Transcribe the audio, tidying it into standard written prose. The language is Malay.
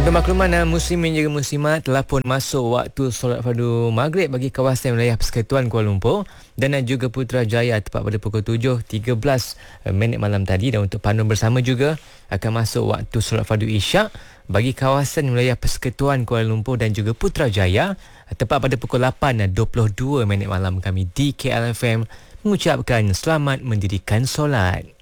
Untuk makluman muslimin juga muslimat telah pun masuk waktu solat fardu maghrib bagi kawasan wilayah Persekutuan Kuala Lumpur dan juga Putrajaya tepat pada pukul 7.13 minit malam tadi. Dan untuk panduan bersama juga akan masuk waktu solat fardu isyak bagi kawasan wilayah Persekutuan Kuala Lumpur dan juga Putrajaya tepat pada pukul 8.22 minit malam. Kami di KLFM mengucapkan selamat mendirikan solat.